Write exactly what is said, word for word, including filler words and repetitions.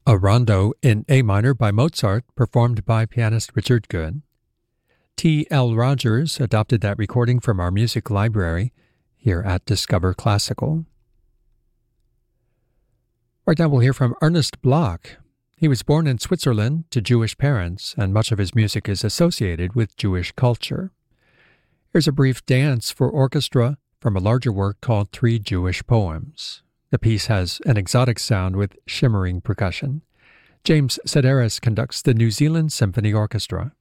A rondo in A minor by Mozart, performed by pianist Richard Good. T L Rogers adopted that recording from our music library here at Discover Classical. Right now we'll hear from Ernest Bloch. He was born in Switzerland to Jewish parents, and much of his music is associated with Jewish culture. Here's a brief dance for orchestra from a larger work called Three Jewish Poems. The piece has an exotic sound with shimmering percussion. James Sedaris conducts the New Zealand Symphony Orchestra.